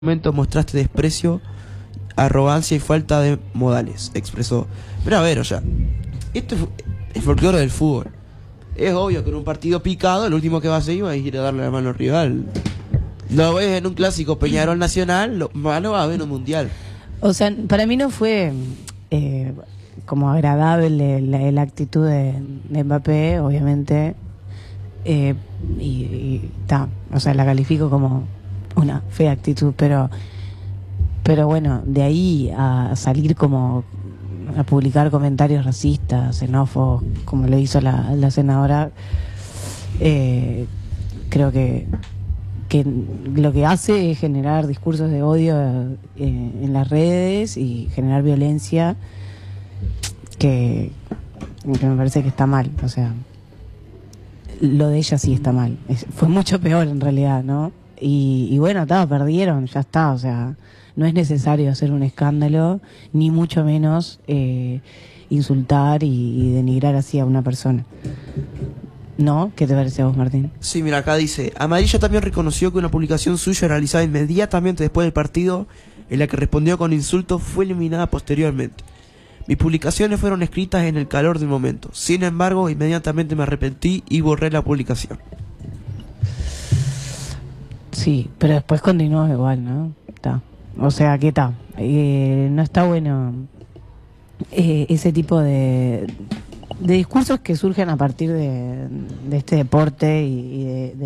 momento mostraste desprecio, arrogancia y falta de modales, expresó. Pero a ver, o sea, esto es el folclore del fútbol. Es obvio que en un partido picado, el último que va a hacer va a ir a darle la mano al rival. Lo ves en un clásico Peñarol Nacional, lo malo va a ver en un mundial. O sea, para mí no fue como agradable la actitud de Mbappé, obviamente. O sea, la califico como una fea actitud, pero bueno, de ahí a salir como a publicar comentarios racistas, xenófobos, como lo hizo la senadora, creo que lo que hace es generar discursos de odio en las redes y generar violencia que me parece que está mal. O sea, lo de ella sí está mal, fue mucho peor en realidad, ¿no? Y bueno, perdieron, ya está, o sea, no es necesario hacer un escándalo, ni mucho menos insultar y denigrar así a una persona. ¿No? ¿Qué te parece a vos, Martín? Sí, mira, acá dice, Amarilla también reconoció que una publicación suya realizada inmediatamente después del partido, en la que respondió con insultos, fue eliminada posteriormente. Mis publicaciones fueron escritas en el calor del momento. Sin embargo, inmediatamente me arrepentí y borré la publicación. Sí, pero después continuó igual, ¿no? Está. O sea, ¿qué tal? No está bueno ese tipo de discursos que surgen a partir de este deporte y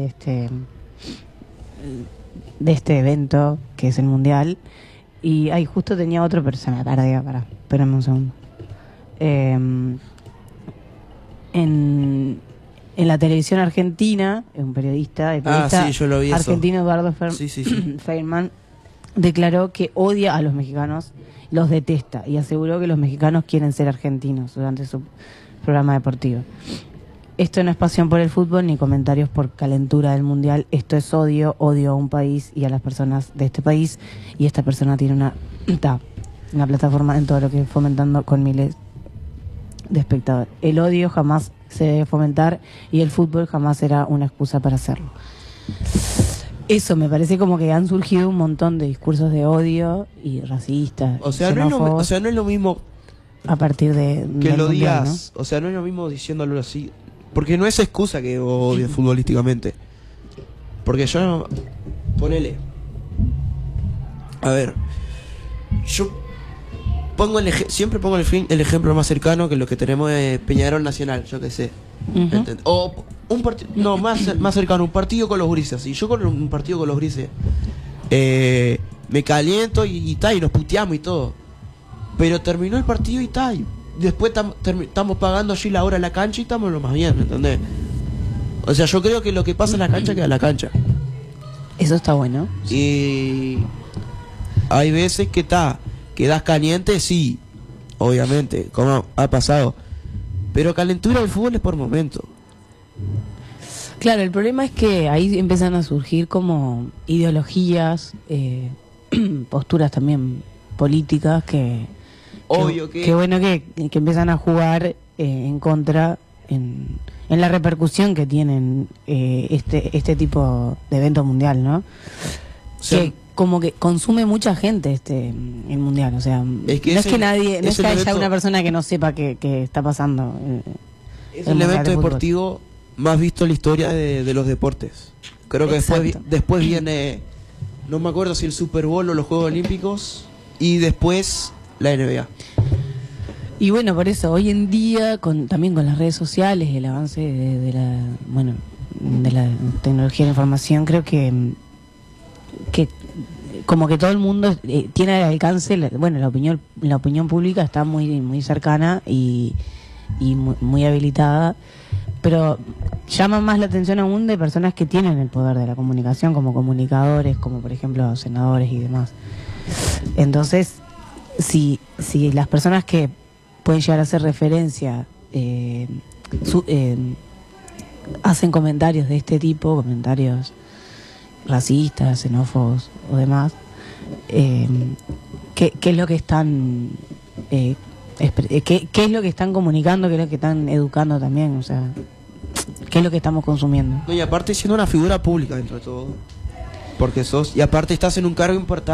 de este evento que es el Mundial. Y ahí justo tenía otro persona, espérame un segundo. En la televisión argentina, un periodista sí, yo lo vi argentino, eso. Eduardo Feynman, declaró que odia a los mexicanos, los detesta, y aseguró que los mexicanos quieren ser argentinos durante su programa deportivo. Esto no es pasión por el fútbol ni comentarios por calentura del mundial. Esto es odio a un país y a las personas de este país. Y esta persona tiene una plataforma en todo lo que es fomentando con miles de espectadores. El odio jamás se debe fomentar y el fútbol jamás será una excusa para hacerlo. Eso me parece como que han surgido un montón de discursos de odio y racistas. O sea, no es lo mismo a partir de que lo mundial, digas, ¿no? O sea, no es lo mismo diciéndolo así, porque no es excusa que odie futbolísticamente. Porque yo ponele, a ver, yo pongo siempre pongo el ejemplo más cercano, que lo que tenemos es Peñarol Nacional, yo qué sé. O un partido, no, más cercano, un partido con los grises. Y yo con un partido con los grises me caliento y nos puteamos y todo. Pero terminó el partido y después estamos pagando allí la hora en la cancha y estamos lo más bien, ¿entendés? O sea, yo creo que lo que pasa en la cancha queda en la cancha. Eso está bueno. Y hay veces que quedás caliente, sí, obviamente, como ha pasado. Pero calentura del fútbol es por momento. Claro, el problema es que ahí empiezan a surgir como ideologías, posturas también políticas que empiezan a jugar en contra en la repercusión que tienen este tipo de evento mundial, ¿no? Sí. Que como que consume mucha gente el mundial, o sea, no es que haya una persona que no sepa qué está pasando. Es el evento deportivo más visto en la historia de los deportes. Creo que después viene, no me acuerdo si el Super Bowl o los Juegos Olímpicos, y después la NBA. Y bueno, por eso hoy en día también con las redes sociales, el avance de la tecnología de la información, creo que como que todo el mundo tiene al alcance, la opinión pública está muy cercana y muy habilitada, pero llama más la atención aún de personas que tienen el poder de la comunicación, como comunicadores, como por ejemplo senadores y demás. Entonces, si las personas que pueden llegar a hacer referencia hacen comentarios de este tipo, comentarios racistas, xenófobos o demás, ¿qué es lo que están qué es lo que están comunicando, qué es lo que están educando también? O sea, ¿qué es lo que estamos consumiendo? No, y aparte siendo una figura pública dentro de todo, Porque sos... Y aparte estás en un cargo importante.